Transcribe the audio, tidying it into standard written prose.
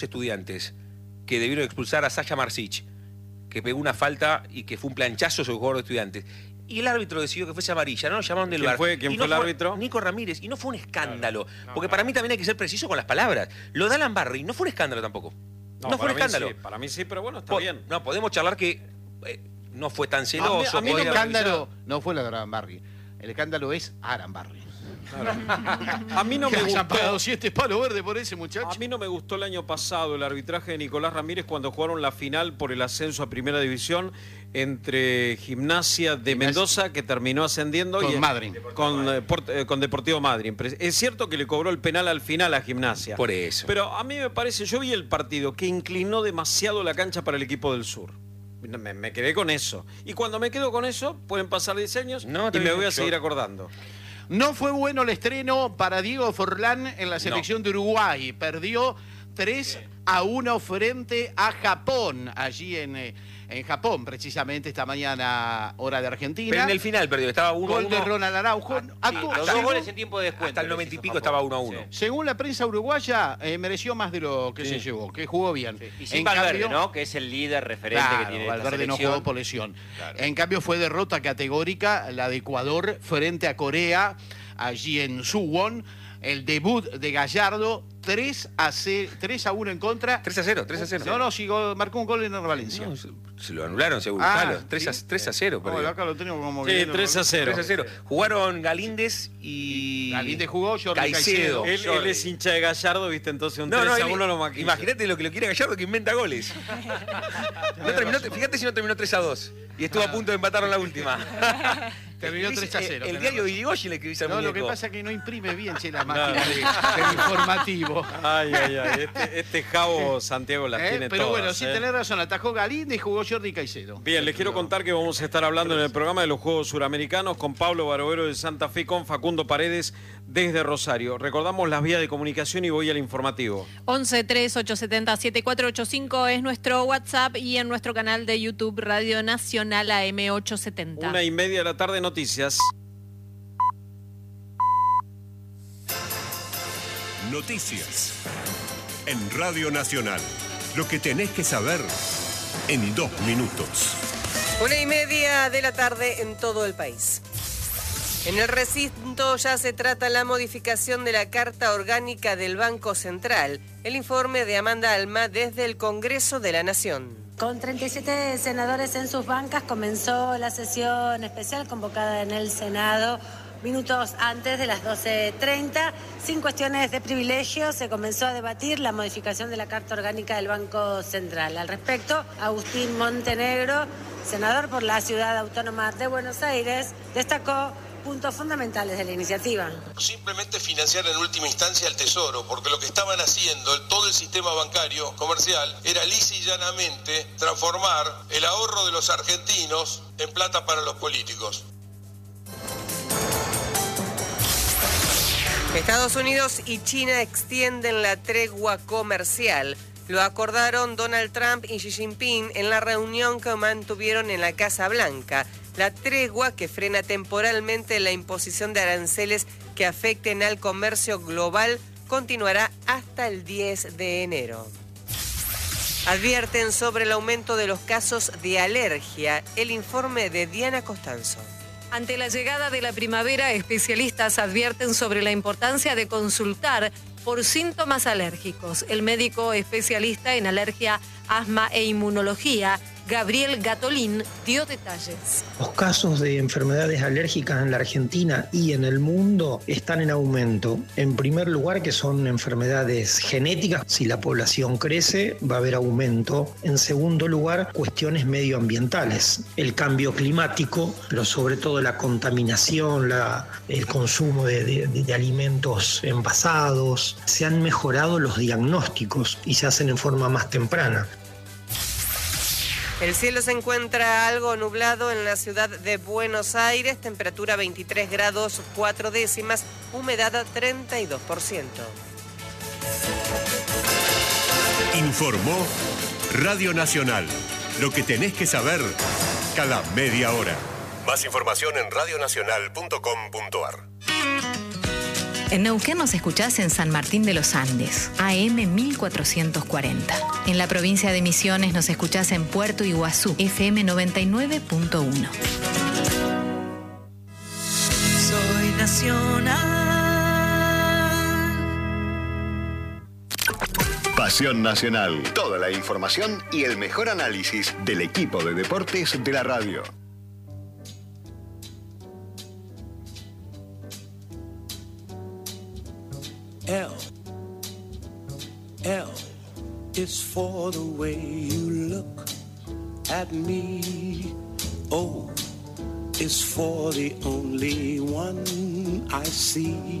Estudiantes que debieron expulsar a Sasha Marsic, que pegó una falta y que fue un planchazo sobre el jugador de Estudiantes. Y el árbitro decidió que fuese amarilla, no lo llamaron del VAR. ¿Quién fue el árbitro? Nico Ramírez. Y no fue un escándalo. Claro. Porque para mí también hay que ser preciso con las palabras. Lo de Alan Barry no fue un escándalo tampoco. No fue un escándalo. Sí, para mí sí, pero bueno, está bien. No, podemos charlar que no fue tan celoso. A mí el escándalo no fue la de Alan Barry. El escándalo es Alan Barry. Claro. A mí no me gustó. Pagado 7 palos verdes por ese muchacho. A mí no me gustó el año pasado el arbitraje de Nicolás Ramírez cuando jugaron la final por el ascenso a Primera División entre Gimnasia de Mendoza, que terminó ascendiendo, con Madryn. Con Deportivo Madryn. Es cierto que le cobró el penal al final a Gimnasia. Por eso. Pero a mí me parece, yo vi el partido que inclinó demasiado la cancha para el equipo del sur. Me quedé con eso. Y cuando me quedo con eso, pueden pasar 10 años y me voy a seguir acordando. No fue bueno el estreno para Diego Forlán en la selección de Uruguay. Perdió 3-1 frente a Japón, allí en Japón, precisamente esta mañana, hora de Argentina. Pero en el final perdió, estaba 1-1. Gol de Ronald Araujo. Los dos goles en tiempo de descuento. Hasta el 90 y pico estaba 1-1. Según la prensa uruguaya, mereció más de lo que se llevó, que jugó bien. Y sin Valverde, ¿no? Que es el líder referente que tiene esta Valverde selección. no jugó por lesión. Claro. En cambio fue derrota categórica la de Ecuador frente a Corea, allí en Suwon. El debut de Gallardo, 3-1 en contra. 3-0. No, sí, marcó un gol en el Valencia. No, se lo anularon seguro. 3-0. No, acá lo tenemos como sí, 3-0. Jugaron Galíndez y... Galíndez jugó, Jordi Caicedo. Él es hincha de Gallardo, ¿viste? Entonces un 3-1 lo maquilla. Imagínate lo que lo quiere Gallardo, que inventa goles. Fíjate si no terminó 3-2. Y estuvo a punto de empatar en la última. Terminó 3-0. El diario de Irigoyen le escribís al muñeco. Lo que pasa es que no imprime bien la máquina del informativo. Ay. Este Javo Santiago las tiene pero todas. Pero bueno, sí tenés razón, atajó Galíndez y jugó Jordi Caicedo. Bien, les quiero contar que vamos a estar hablando en el programa de los Juegos Suramericanos con Pablo Barovero de Santa Fe, con Facundo Paredes desde Rosario. Recordamos las vías de comunicación y voy al informativo. 11-3870-7485 es nuestro WhatsApp y en nuestro canal de YouTube Radio Nacional AM870. 1:30 de la tarde, noticias. Noticias en Radio Nacional. Lo que tenés que saber en 2 minutos. 1:30 de la tarde en todo el país. En el recinto ya se trata la modificación de la Carta Orgánica del Banco Central. El informe de Amanda Alma desde el Congreso de la Nación. Con 37 senadores en sus bancas comenzó la sesión especial convocada en el Senado minutos antes de las 12:30. Sin cuestiones de privilegio se comenzó a debatir la modificación de la Carta Orgánica del Banco Central. Al respecto, Agustín Montenegro, senador por la Ciudad Autónoma de Buenos Aires, destacó puntos fundamentales de la iniciativa. Simplemente financiar en última instancia al Tesoro, porque lo que estaban haciendo todo el sistema bancario comercial era lisa y llanamente transformar el ahorro de los argentinos en plata para los políticos. Estados Unidos y China extienden la tregua comercial. Lo acordaron Donald Trump y Xi Jinping en la reunión que mantuvieron en la Casa Blanca. La tregua, que frena temporalmente la imposición de aranceles que afecten al comercio global, continuará hasta el 10 de enero. Advierten sobre el aumento de los casos de alergia. El informe de Diana Costanzo. Ante la llegada de la primavera, especialistas advierten sobre la importancia de consultar por síntomas alérgicos. El médico especialista en alergia, asma e inmunología, Gabriel Gatolín, dio detalles. Los casos de enfermedades alérgicas en la Argentina y en el mundo están en aumento. En primer lugar, que son enfermedades genéticas. Si la población crece, va a haber aumento. En segundo lugar, cuestiones medioambientales. El cambio climático, pero sobre todo la contaminación, el consumo de alimentos envasados. Se han mejorado los diagnósticos y se hacen en forma más temprana. El cielo se encuentra algo nublado en la ciudad de Buenos Aires, temperatura 23 grados 4 décimas, humedad 32%. Informó Radio Nacional. Lo que tenés que saber cada media hora. Más información en radionacional.com.ar. En Neuquén nos escuchás en San Martín de los Andes, AM 1440. En la provincia de Misiones nos escuchás en Puerto Iguazú, FM 99.1. Soy nacional. Pasión Nacional. Toda la información y el mejor análisis del equipo de deportes de la radio. L is for the way you look at me. O is for the only one I see.